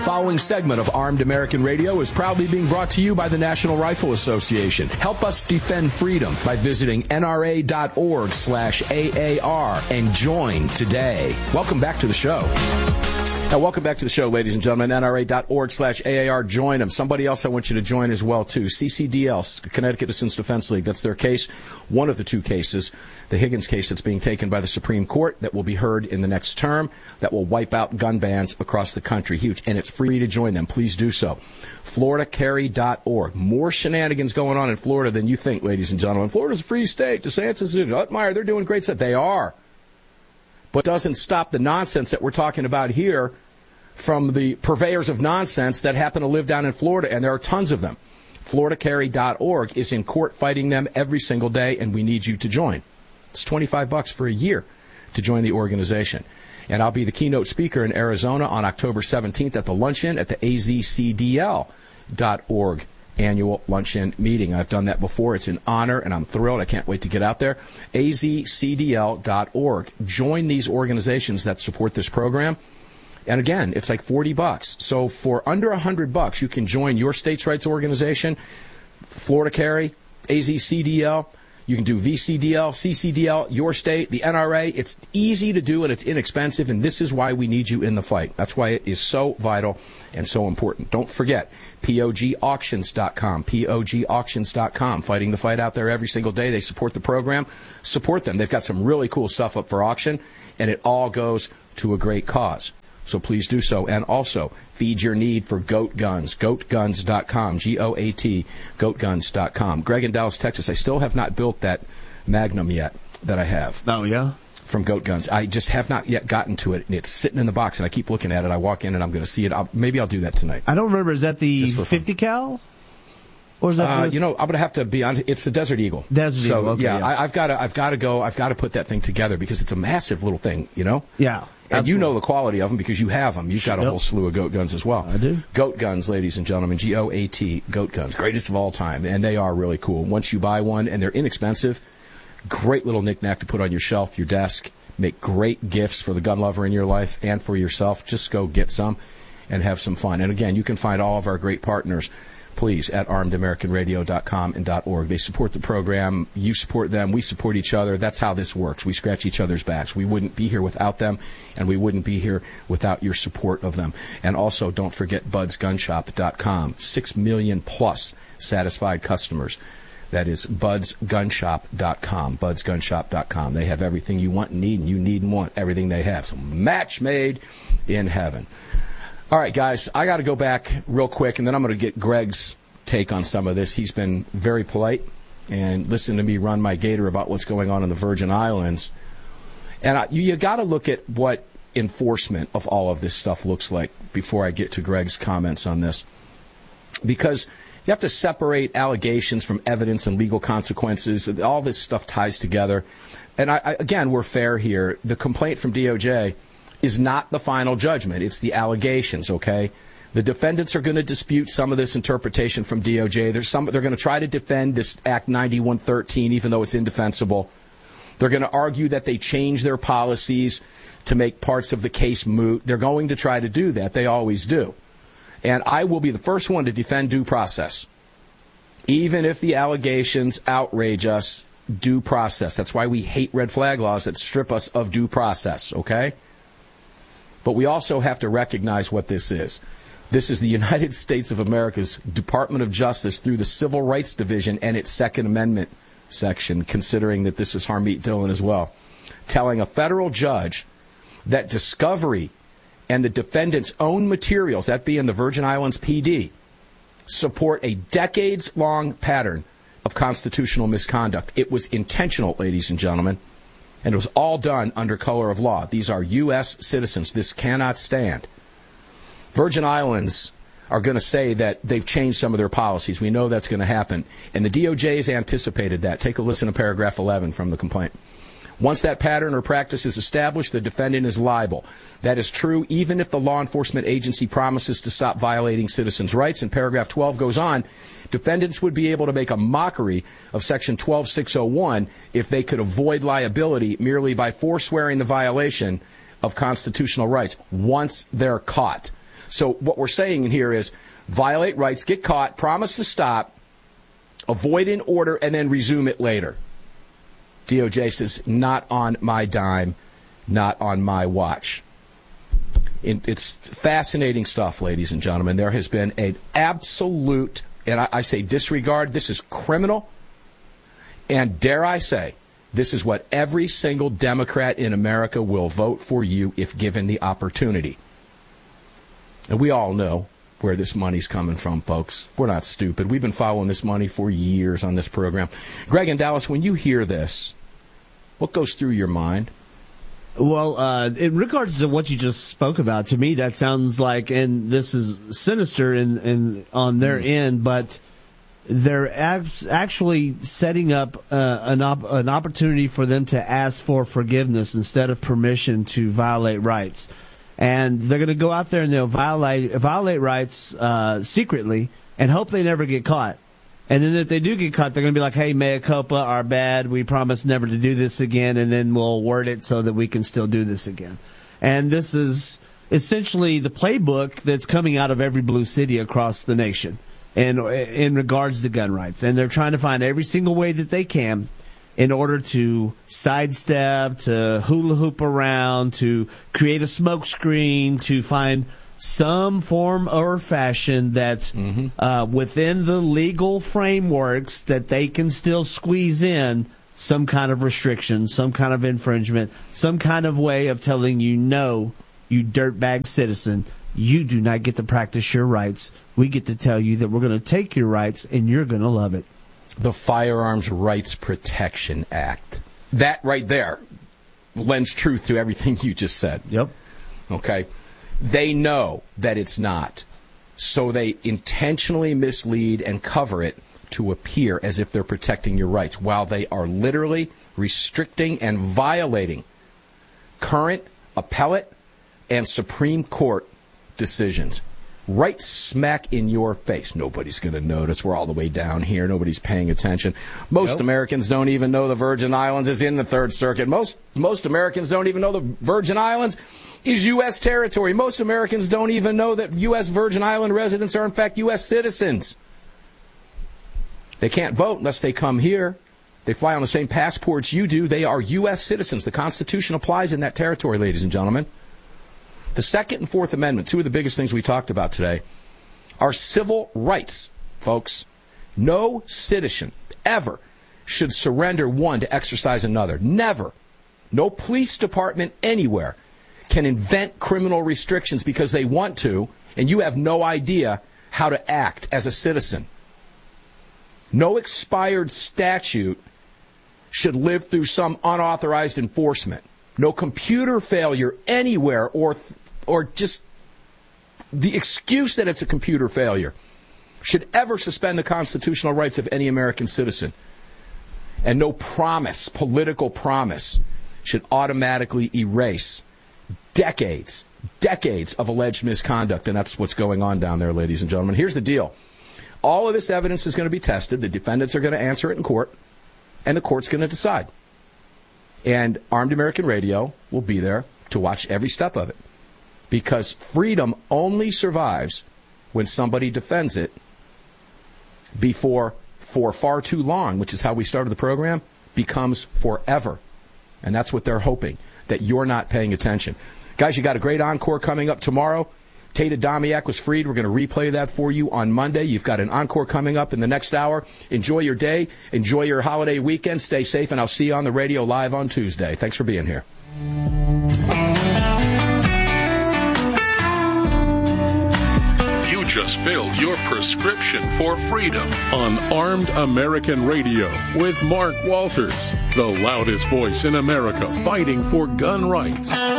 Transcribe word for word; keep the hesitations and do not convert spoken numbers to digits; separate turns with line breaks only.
following segment of Armed American Radio is proudly being brought to you by the National Rifle Association. Help us defend freedom by visiting N R A dot org slash A A R and join today. Welcome back to the show. Now, welcome back to the show, ladies and gentlemen. N R A dot org slash A A R. Join them. Somebody else I want you to join as well, too. C C D L, Connecticut Citizens Defense League. That's their case. One of the two cases. The Higgins case that's being taken by the Supreme Court that will be heard in the next term that will wipe out gun bans across the country. Huge. And it's free to join them. Please do so. Florida Carry dot org. More shenanigans going on in Florida than you think, ladies and gentlemen. Florida's a free state. DeSantis and Utmeyer, they're doing great stuff. They are. But it doesn't stop the nonsense that we're talking about here from the purveyors of nonsense that happen to live down in Florida, and there are tons of them. Florida Carry dot org is in court fighting them every single day, and we need you to join. It's twenty-five bucks for a year to join the organization. And I'll be the keynote speaker in Arizona on October seventeenth at the luncheon at the A Z C D L dot org annual luncheon meeting. I've done that before. It's an honor, and I'm thrilled. I can't wait to get out there. A Z C D L dot org. Join these organizations that support this program. And again, it's like forty bucks. So for under one hundred bucks, you can join your state's rights organization, Florida Carry, A Z C D L. You can do V C D L, C C D L, your state, the N R A. It's easy to do, and it's inexpensive, and this is why we need you in the fight. That's why it is so vital and so important. Don't forget, P O G auctions dot com, P O G auctions dot com, fighting the fight out there every single day. They support the program. Support them. They've got some really cool stuff up for auction, and it all goes to a great cause. So please do so. And also, feed your need for goat guns, goat guns dot com, G O A T, goat guns dot com. Greg in Dallas, Texas, I still have not built that Magnum yet that I have.
Oh, yeah?
From Goat Guns. I just have not yet gotten to it, and it's sitting in the box, and I keep looking at it. I walk in, and I'm going to see it. I'll, maybe I'll do that tonight.
I don't remember. Is that the fifty cal? Or is that
uh, you know, I'm going to have to be on. It's the Desert Eagle.
Desert
so,
Eagle, okay,
yeah,
yeah.
I, I've got to I've got to go. I've got to put that thing together because it's a massive little thing, you know?
Yeah.
And
Absolutely.
you know the quality of them because you have them. You've got a
Yep.
whole slew of Goat Guns as well.
I do.
Goat Guns, ladies and gentlemen, G O A T, Goat Guns, greatest of all time. And they are really cool. Once you buy one, and they're inexpensive, great little knickknack to put on your shelf, your desk, make great gifts for the gun lover in your life and for yourself. Just go get some and have some fun. And again, you can find all of our great partners, please, at armed american radio dot com and .org. They support the program. You support them. We support each other. That's how this works. We scratch each other's backs. We wouldn't be here without them, and we wouldn't be here without your support of them. And also, don't forget buds gun shop dot com. Six million plus satisfied customers. That is buds gun shop dot com. buds gun shop dot com. They have everything you want and need, and you need and want everything they have. So match made in heaven. All right, guys, I got to go back real quick, and then I'm going to get Greg's take on some of this. He's been very polite and listen to me run my gator about what's going on in the Virgin Islands. And I, you, you got to look at what enforcement of all of this stuff looks like before I get to Greg's comments on this. Because you have to separate allegations from evidence and legal consequences. All this stuff ties together. And, I, I, again, we're fair here. The complaint from D O J is not the final judgment. It's the allegations, okay? The defendants are going to dispute some of this interpretation from D O J. There's some, they're going to try to defend this Act ninety-one thirteen, even though it's indefensible. They're going to argue that they changed their policies to make parts of the case moot. They're going to try to do that. They always do. And I will be the first one to defend due process. Even if the allegations outrage us, due process. That's why we hate red flag laws that strip us of due process, okay? But we also have to recognize what this is. This is the United States of America's Department of Justice through the Civil Rights Division and its Second Amendment section, considering that this is Harmeet Dillon as well, telling a federal judge that discovery and the defendant's own materials, that being the Virgin Islands P D, support a decades-long pattern of constitutional misconduct. It was intentional, ladies and gentlemen. And it was all done under color of law. These are U S citizens. This cannot stand. Virgin Islands are going to say that they've changed some of their policies. We know that's going to happen. And the D O J has anticipated that. Take a listen to paragraph eleven from the complaint. Once that pattern or practice is established, the defendant is liable. That is true even if the law enforcement agency promises to stop violating citizens' rights. And paragraph twelve goes on. Defendants would be able to make a mockery of Section twelve six oh one if they could avoid liability merely by forswearing the violation of constitutional rights once they're caught. So what we're saying here is violate rights, get caught, promise to stop, avoid an order, and then resume it later. D O J says, not on my dime, not on my watch. It's fascinating stuff, ladies and gentlemen. There has been an absolute, and I say disregard, this is criminal, and dare I say, this is what every single Democrat in America will vote for you if given the opportunity. And we all know where this money's coming from, folks. We're not stupid. We've been following this money for years on this program. Greg in Dallas, when you hear this, what goes through your mind?
Well, uh, in regards to what you just spoke about, to me that sounds like, and this is sinister in, in on their mm. end, but they're ac- actually setting up uh, an, op- an opportunity for them to ask for forgiveness instead of permission to violate rights. And they're going to go out there and they'll violate violate rights uh, secretly and hope they never get caught. And then if they do get caught, they're going to be like, hey, mea culpa, our bad. We promise never to do this again. And then we'll word it so that we can still do this again. And this is essentially the playbook that's coming out of every blue city across the nation in, in regards to gun rights. And they're trying to find every single way that they can in order to sidestep, to hula hoop around, to create a smoke screen, to find some form or fashion that's mm-hmm. uh, within the legal frameworks that they can still squeeze in some kind of restriction, some kind of infringement, some kind of way of telling you, no, you dirtbag citizen, you do not get to practice your rights. We get to tell you that we're going to take your rights and you're going to love it.
The Firearms Rights Protection Act. That right there lends truth to everything you just said.
Yep.
Okay. They know that it's not. So they intentionally mislead and cover it to appear as if they're protecting your rights, while they are literally restricting and violating current appellate and Supreme Court decisions. Right smack in your face. Nobody's going to notice. We're all the way down here. Nobody's paying attention. Most nope. Americans don't even know the Virgin Islands is in the Third Circuit. Most most Americans don't even know the Virgin Islands is U S territory. Most Americans don't even know that U S Virgin Island residents are, in fact, U S citizens. They can't vote unless they come here. They fly on the same passports you do. They are U S citizens. The Constitution applies in that territory, ladies and gentlemen. The Second and Fourth Amendment, two of the biggest things we talked about today, are civil rights, folks. No citizen ever should surrender one to exercise another. Never. No police department anywhere can invent criminal restrictions because they want to, and you have no idea how to act as a citizen. No expired statute should live through some unauthorized enforcement. No computer failure anywhere or or just the excuse that it's a computer failure should ever suspend the constitutional rights of any American citizen. And no promise, political promise, should automatically erase decades, decades of alleged misconduct. And that's what's going on down there, ladies and gentlemen. Here's the deal. All of this evidence is going to be tested. The defendants are going to answer it in court, and the court's going to decide. And Armed American Radio will be there to watch every step of it. Because freedom only survives when somebody defends it before, for far too long, which is how we started the program, becomes forever. And that's what they're hoping, that you're not paying attention. Guys, you got a great encore coming up tomorrow. Tate Adamiak was freed. We're going to replay that for you on Monday. You've got an encore coming up in the next hour. Enjoy your day. Enjoy your holiday weekend. Stay safe, and I'll see you on the radio live on Tuesday. Thanks for being here.
You just filled your prescription for freedom on Armed American Radio with Mark Walters, the loudest voice in America fighting for gun rights.